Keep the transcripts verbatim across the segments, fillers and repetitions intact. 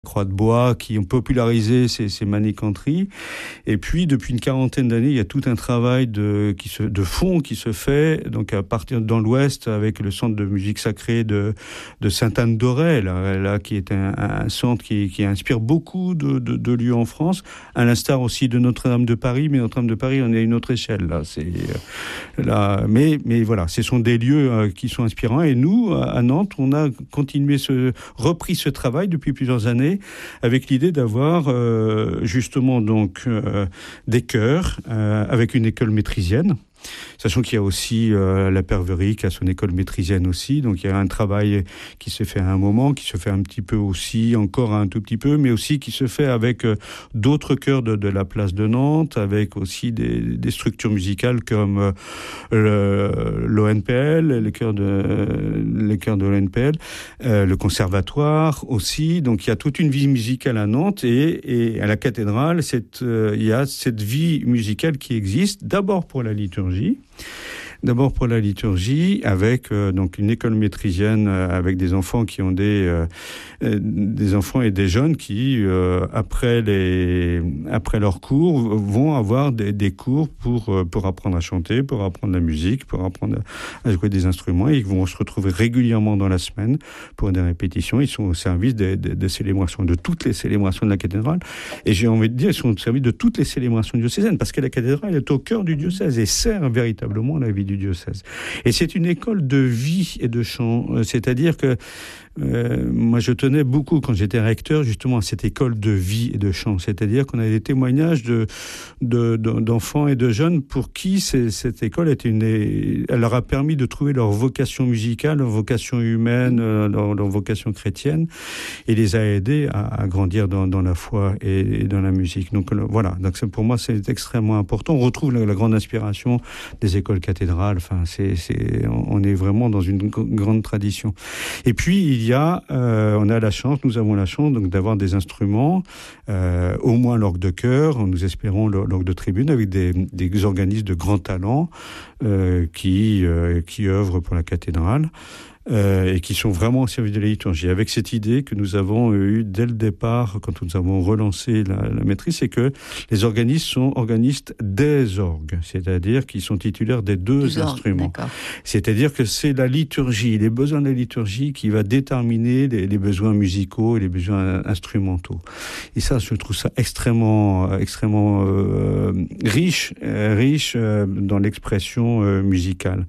Croix de Bois, qui ont popularisé ces, ces manicanteries. Et puis, depuis une quarantaine d'années, il y a tout un travail de, qui se, de fond qui se fait, donc à partir dans l'Ouest, avec le centre de musique sacrée de, de Sainte-Anne-d'Auray, là, là, qui est un, un centre qui, qui inspire beaucoup de, de, de lieux en France, à l'instar aussi de Notre-Dame de Paris, mais Notre-Dame de Paris, on est à une autre échelle, là. C'est, là mais, mais voilà, ce sont des lieux euh, qui sont inspirants. Et nous, à Nantes, on a continué ce, repris ce travail depuis plusieurs années, avec l'idée d'avoir euh, justement donc euh, des chœurs euh, avec une école métrisienne. Sachant qu'il y a aussi euh, la Perverie qui a son école métrisienne aussi, donc il y a un travail qui se fait à un moment, qui se fait un petit peu aussi, encore un tout petit peu, mais aussi qui se fait avec euh, d'autres chœurs de, de la place de Nantes, avec aussi des, des structures musicales comme euh, le, l'O N P L, les chœurs de, les chœurs de l'O N P L, euh, le conservatoire aussi, donc il y a toute une vie musicale à Nantes, et, et à la cathédrale, cette, euh, il y a cette vie musicale qui existe, d'abord pour la liturgie, D'abord pour la liturgie, avec euh, donc une école métrisienne euh, avec des enfants qui ont des euh, euh, des enfants et des jeunes qui euh, après les après leurs cours vont avoir des, des cours pour euh, pour apprendre à chanter, pour apprendre la musique, pour apprendre à, à jouer des instruments. Et ils vont se retrouver régulièrement dans la semaine pour des répétitions. Ils sont au service des, des, des célébrations, de toutes les célébrations de la cathédrale. Et j'ai envie de dire, ils sont au service de toutes les célébrations diocésaines, parce que la cathédrale est au cœur du diocèse et sert véritablement la vie du diocèse. Et c'est une école de vie et de chant, c'est-à-dire que euh, moi je tenais beaucoup quand j'étais recteur justement à cette école de vie et de chant, c'est-à-dire qu'on a des témoignages de, de, de, d'enfants et de jeunes pour qui c'est, cette école était une, elle leur a permis de trouver leur vocation musicale, leur vocation humaine, leur, leur vocation chrétienne, et les a aidés à, à grandir dans, dans la foi et, et dans la musique. Donc voilà, donc c'est, pour moi c'est extrêmement important. On retrouve la, la grande inspiration des écoles cathédrales. Enfin, c'est, c'est, on est vraiment dans une grande tradition. Et puis il y a, euh, on a la chance, nous avons la chance donc d'avoir des instruments, euh, au moins l'orgue de chœur, nous espérons l'orgue de tribune, avec des, des organismes de grand talent euh, qui euh, qui œuvrent pour la cathédrale. Euh, et qui sont vraiment au service de la liturgie. Avec cette idée que nous avons eue dès le départ, quand nous avons relancé la, la maîtrise, c'est que les organistes sont organistes des orgues, c'est-à-dire qu'ils sont titulaires des deux des instruments. Orgues, c'est-à-dire que c'est la liturgie, les besoins de la liturgie qui va déterminer les, les besoins musicaux et les besoins instrumentaux. Et ça, je trouve ça extrêmement, extrêmement euh, riche, euh, riche euh, dans l'expression euh, musicale.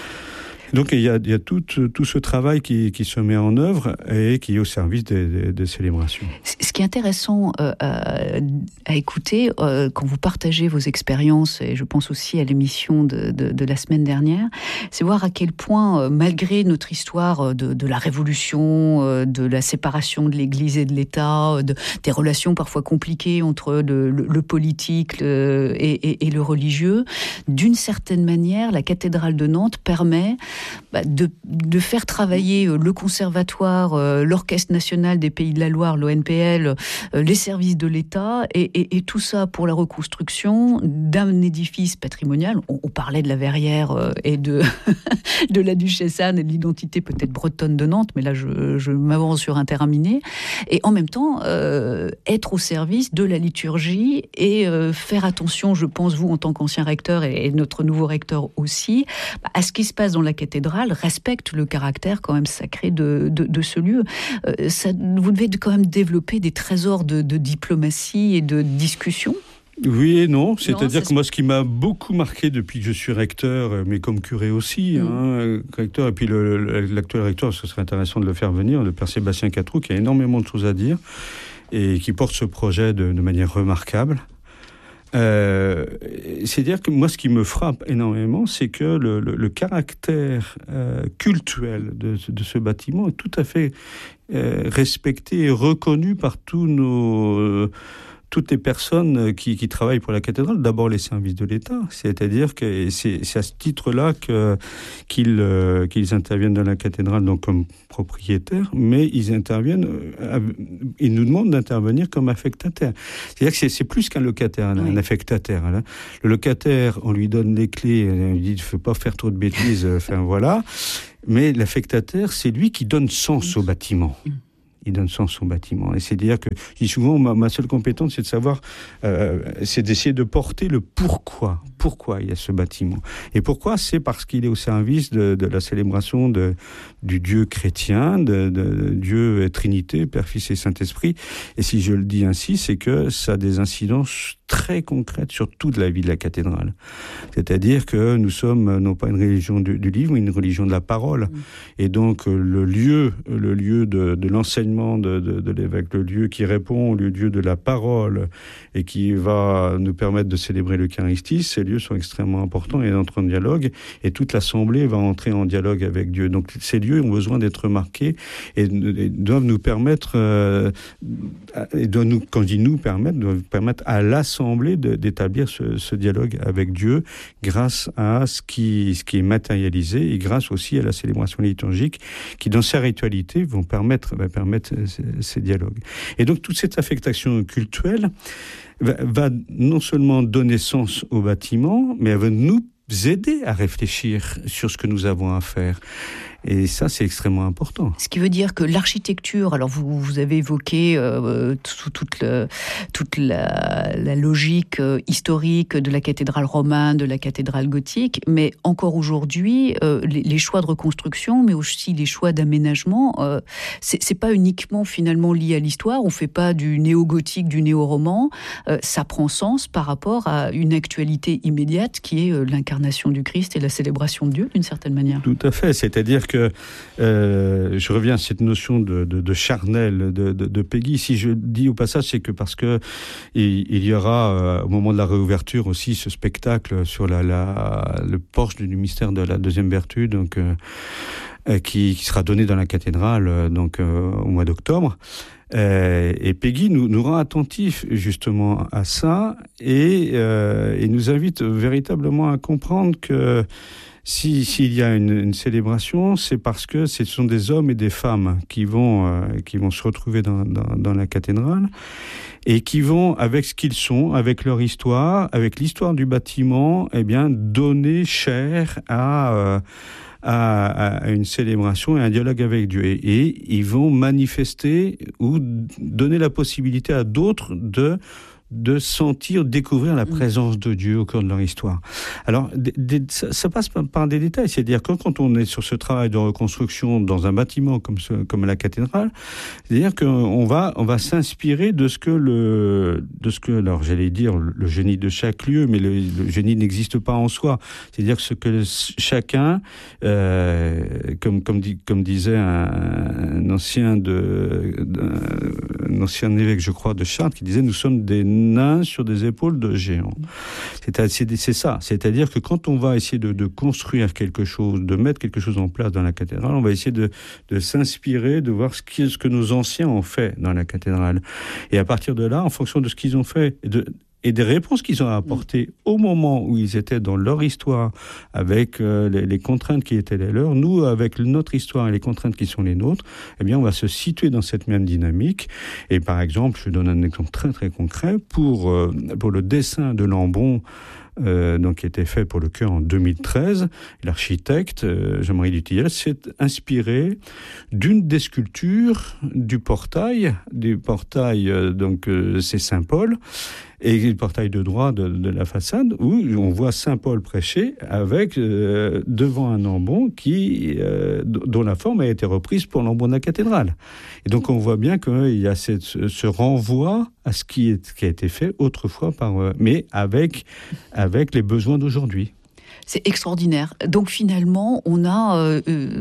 Donc il y a, il y a tout, tout ce travail qui, qui se met en œuvre et qui est au service des, des, des célébrations. Ce qui est intéressant euh, à, à écouter euh, quand vous partagez vos expériences, et je pense aussi à l'émission de, de, de la semaine dernière, c'est voir à quel point, euh, malgré notre histoire de, de la Révolution, euh, de la séparation de l'Église et de l'État, de, des relations parfois compliquées entre le, le, le politique le, et, et, et le religieux, d'une certaine manière, la cathédrale de Nantes permet Bah de, de faire travailler le conservatoire, euh, l'Orchestre national des Pays de la Loire, l'O N P L, euh, les services de l'État, et, et, et tout ça pour la reconstruction d'un édifice patrimonial. On, on parlait de la Verrière euh, et de, de la Duchesse Anne et de l'identité peut-être bretonne de Nantes, mais là je, je m'avance sur un terrain miné. Et en même temps, euh, être au service de la liturgie et euh, faire attention, je pense, vous en tant qu'ancien recteur et, et notre nouveau recteur aussi, à ce qui se passe dans la cathédrale, respecte le caractère quand même sacré de, de, de ce lieu. Euh, ça, vous devez quand même développer des trésors de, de diplomatie et de discussion. Oui et non, c'est-à-dire non, que moi ce qui m'a beaucoup marqué depuis que je suis recteur, mais comme curé aussi, mmh. hein, recteur, et puis le, le, l'actuel recteur, ce serait intéressant de le faire venir, le père Sébastien Catroux, qui a énormément de choses à dire et qui porte ce projet de, de manière remarquable. Euh, c'est-à-dire que moi, ce qui me frappe énormément, c'est que le, le, le caractère euh, cultuel de, de ce bâtiment est tout à fait euh, respecté et reconnu par tous nos... Euh, toutes les personnes qui, qui travaillent pour la cathédrale, d'abord les services de l'État, c'est-à-dire que c'est, c'est à ce titre-là que, qu'ils, euh, qu'ils interviennent dans la cathédrale donc comme propriétaires, mais ils interviennent, euh, ils nous demandent d'intervenir comme affectataires. C'est-à-dire que c'est, c'est plus qu'un locataire, oui. un affectataire. Hein. Le locataire, on lui donne les clés, on lui dit « il ne faut pas faire trop de bêtises », enfin voilà. Mais l'affectataire, c'est lui qui donne sens au bâtiment. il donne sens au bâtiment. Et c'est-à-dire que, je dis souvent, ma, ma seule compétence, c'est de savoir, euh, c'est d'essayer de porter le pourquoi. Pourquoi il y a ce bâtiment. Et pourquoi? C'est parce qu'il est au service de, de la célébration de, du Dieu chrétien, de, de, de Dieu Trinité, Père, Fils et Saint-Esprit. Et si je le dis ainsi, c'est que ça a des incidences très concrètes sur toute la vie de la cathédrale. C'est-à-dire que nous sommes non pas une religion du, du livre, mais une religion de la parole. Mmh. Et donc le lieu, le lieu de, de l'enseignement de, de, de l'évêque, le lieu qui répond au lieu de la parole et qui va nous permettre de célébrer l'Eucharistie, ces lieux sont extrêmement importants et entrent en dialogue. Et toute l'Assemblée va entrer en dialogue avec Dieu. Donc ces lieux ont besoin d'être marqués et, et doivent nous permettre, euh, et doivent nous, quand je dis nous permettre, doivent permettre à l'Assemblée De, d'établir ce, ce dialogue avec Dieu grâce à ce qui, ce qui est matérialisé et grâce aussi à la célébration liturgique qui, dans sa ritualité, vont permettre, va permettre ces, ces dialogues. Et donc, toute cette affectation cultuelle va, va non seulement donner sens au bâtiment, mais elle va nous aider à réfléchir sur ce que nous avons à faire. Et ça, c'est extrêmement important. Ce qui veut dire que l'architecture, alors vous, vous avez évoqué euh, tout, toute, le, toute la, la logique euh, historique de la cathédrale romane, de la cathédrale gothique, mais encore aujourd'hui, euh, les, les choix de reconstruction, mais aussi les choix d'aménagement, euh, c'est, c'est pas uniquement finalement lié à l'histoire, on fait pas du néo-gothique, du néo-roman, euh, ça prend sens par rapport à une actualité immédiate qui est euh, l'incarnation du Christ et la célébration de Dieu, d'une certaine manière. Tout à fait, c'est-à-dire que euh, je reviens à cette notion de, de, de charnel de, de, de Péguy. Si je dis au passage, c'est que parce que il, il y aura euh, au moment de la réouverture aussi ce spectacle sur la, la, le porche du mystère de la deuxième vertu, donc euh, qui, qui sera donné dans la cathédrale euh, donc euh, au mois d'octobre. Euh, et Péguy nous, nous rend attentifs justement à ça et, euh, et nous invite véritablement à comprendre que Si, s'il y a une, une célébration, c'est parce que ce sont des hommes et des femmes qui vont, euh, qui vont se retrouver dans, dans, dans la cathédrale et qui vont, avec ce qu'ils sont, avec leur histoire, avec l'histoire du bâtiment, eh bien, donner chair à, euh, à, à une célébration et un dialogue avec Dieu. Et, et ils vont manifester ou donner la possibilité à d'autres de de sentir, découvrir la présence de Dieu au cœur de leur histoire. Alors, des, des, ça, ça passe par, par des détails, c'est-à-dire que quand on est sur ce travail de reconstruction dans un bâtiment comme, ce, comme la cathédrale, c'est-à-dire qu'on va, on va s'inspirer de ce que le, de ce que, alors j'allais dire le génie de chaque lieu, mais le, le génie n'existe pas en soi. C'est-à-dire que ce que chacun, euh, comme, comme, dit, comme disait un, un ancien de, un, un ancien évêque, je crois, de Chartres, qui disait, nous sommes des nains sur des épaules de géants. C'est, c'est, c'est ça. C'est-à-dire que quand on va essayer de, de construire quelque chose, de mettre quelque chose en place dans la cathédrale, on va essayer de, de s'inspirer, de voir ce, qui, ce que nos anciens ont fait dans la cathédrale. Et à partir de là, en fonction de ce qu'ils ont fait, de, et des réponses qu'ils ont apportées au moment où ils étaient dans leur histoire, avec euh, les, les contraintes qui étaient les leurs, nous, avec notre histoire et les contraintes qui sont les nôtres, eh bien, on va se situer dans cette même dynamique. Et par exemple, je donne un exemple très très concret, pour, euh, pour le dessin de Lambron, Euh, donc qui était fait pour le chœur en deux mille treize. L'architecte euh, Jean-Marie Dutilleul s'est inspiré d'une des sculptures du portail, du portail euh, donc euh, c'est Saint-Paul, et le portail de droit de, de la façade où on voit Saint-Paul prêcher avec euh, devant un ambon qui euh, dont la forme a été reprise pour l'ambon de la cathédrale. Et donc on voit bien qu'il y a cette, ce renvoi à ce qui, est, qui a été fait autrefois par, euh, mais avec avec les besoins d'aujourd'hui. C'est extraordinaire. Donc finalement, on a euh,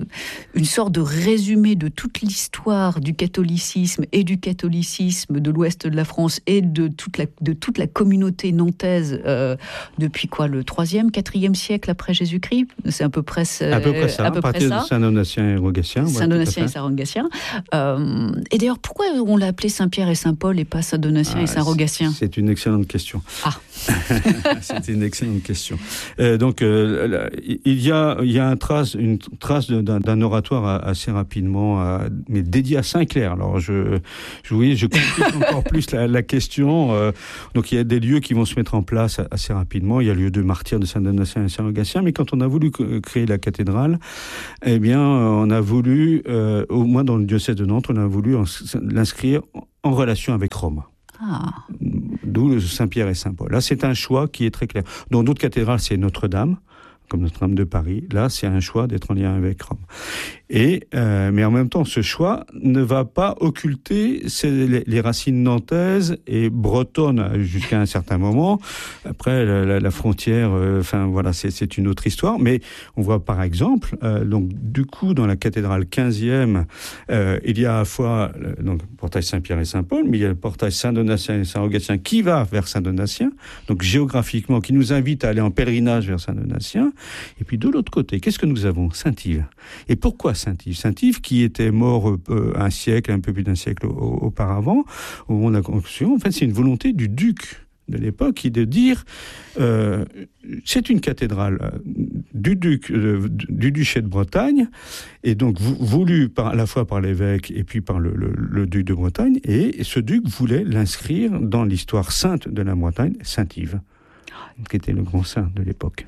une sorte de résumé de toute l'histoire du catholicisme et du catholicisme de l'ouest de la France et de toute la, de toute la communauté nantaise euh, depuis quoi, le troisième, quatrième siècle après Jésus-Christ. C'est à peu près, à peu près ça, à, peu à partir près ça. de Saint-Donatien et Rogatien. Saint-Donatien et Saint-Rogatien. Euh, et d'ailleurs, pourquoi on l'a appelé Saint-Pierre et Saint-Paul et pas Saint-Donatien ah, et Saint-Rogatien ? C'est une excellente question. Ah. C'est une excellente question. Euh, donc, euh, il y a, il y a un trace, une trace d'un, d'un oratoire assez rapidement, à, mais dédié à Saint-Clair. Alors, je, je, oui, je complique encore plus la, la question. Euh, donc, il y a des lieux qui vont se mettre en place assez rapidement. Il y a le lieu de martyrs de Saint-Donatien et Saint-Augatien. Mais quand on a voulu créer la cathédrale, eh bien, on a voulu, euh, au moins dans le diocèse de Nantes, on a voulu en, l'inscrire en relation avec Rome. Ah. D'où Saint-Pierre et Saint-Paul. Là, c'est un choix qui est très clair. Dans d'autres cathédrales, c'est Notre-Dame, comme Notre-Dame de Paris. Là, c'est un choix d'être en lien avec Rome. Et, euh, mais en même temps, ce choix ne va pas occulter les, les racines nantaises et bretonnes jusqu'à un certain moment. Après, la, la, la frontière, euh, enfin voilà, c'est, c'est une autre histoire. Mais on voit par exemple, euh, donc du coup, dans la cathédrale quinzième, euh, il y a à la fois euh, donc, le portail Saint-Pierre et Saint-Paul, mais il y a le portail Saint-Donatien et Saint-Augatien qui va vers Saint-Donatien, donc géographiquement, qui nous invite à aller en pèlerinage vers Saint-Donatien. Et puis de l'autre côté, qu'est-ce que nous avons ? Saint-Yves. Et pourquoi Saint-Yves ? Saint-Yves qui était mort euh, un siècle, un peu plus d'un siècle auparavant, au moment de la construction, en fait c'est une volonté du duc de l'époque qui est de dire euh, c'est une cathédrale euh, du duc euh, du duché de Bretagne et donc voulue par, à la fois par l'évêque et puis par le, le, le duc de Bretagne, et ce duc voulait l'inscrire dans l'histoire sainte de la Bretagne, Saint-Yves, qui était le grand saint de l'époque.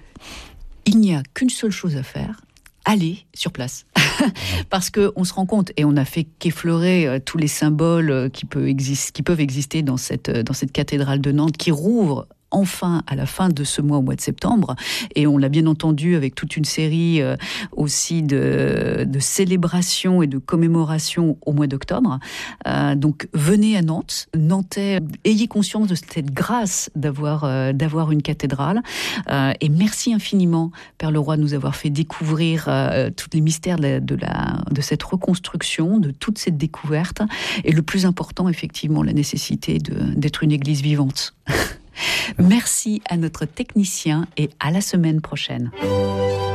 Il n'y a qu'une seule chose à faire, aller sur place. Parce qu'on se rend compte, et on a fait qu'effleurer euh, tous les symboles euh, qui, peut exist- qui peuvent exister dans cette, euh, dans cette cathédrale de Nantes, qui rouvre enfin à la fin de ce mois, au mois de septembre. Et on l'a bien entendu avec toute une série euh, aussi de, de célébrations et de commémorations au mois d'octobre. Euh, donc venez à Nantes, Nantais, ayez conscience de cette grâce d'avoir, euh, d'avoir une cathédrale. Euh, et merci infiniment, Père Leroy, de nous avoir fait découvrir euh, tous les mystères de, la, de, la, de cette reconstruction, de toute cette découverte. Et le plus important, effectivement, la nécessité de, d'être une église vivante. Merci à notre technicien et à la semaine prochaine.